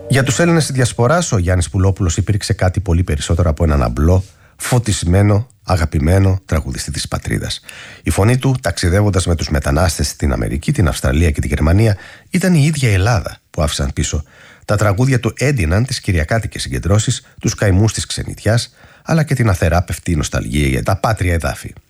Για τους Έλληνες της Διασποράς, ο Γιάννης Πουλόπουλος υπήρξε κάτι πολύ περισσότερο από έναν απλό, φωτισμένο, αγαπημένο τραγουδιστή της πατρίδας. Η φωνή του, ταξιδεύοντας με τους μετανάστες στην Αμερική, την Αυστραλία και τη Γερμανία, ήταν η ίδια η Ελλάδα που άφησαν πίσω. Τα τραγούδια του έντυναν τις κυριακάτικες συγκεντρώσεις, τους καημούς της ξενιτιάς, αλλά και την αθεράπευτη νοσταλγία για τα πάτρια εδάφη.